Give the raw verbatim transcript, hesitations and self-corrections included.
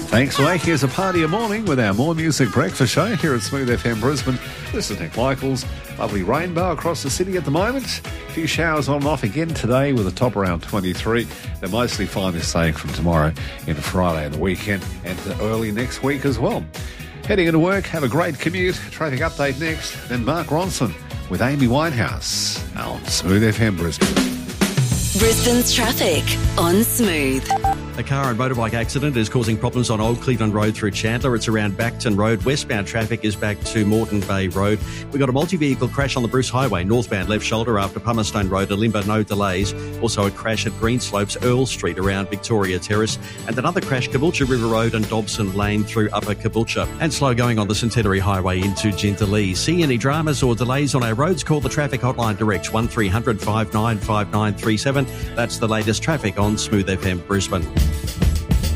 Thanks for making us a party of morning with our More Music Breakfast Show here at Smooth F M Brisbane. This is Nick Michaels. Lovely rainbow across the city at the moment. A few showers on and off again today with a top around twenty-three. They're mostly fine this day from tomorrow into Friday and the weekend and early next week as well. Heading into work, have a great commute. Traffic update next. Then Mark Ronson with Amy Winehouse on Smooth F M Brisbane. Brisbane's traffic on Smooth. A car and motorbike accident is causing problems on Old Cleveland Road through Chandler. It's around Backton Road. Westbound traffic is back to Moreton Bay Road. We've got a multi-vehicle crash on the Bruce Highway, northbound left shoulder after Pumerstone Road, Alimba, no delays. Also a crash at Greenslopes, Earl Street around Victoria Terrace. And another crash, Caboolture River Road and Dobson Lane through Upper Caboolture. And slow going on the Centenary Highway into Jindalee. See any dramas or delays on our roads? Call the traffic hotline direct, one three hundred five nine five nine three seven. That's the latest traffic on Smooth F M Brisbane.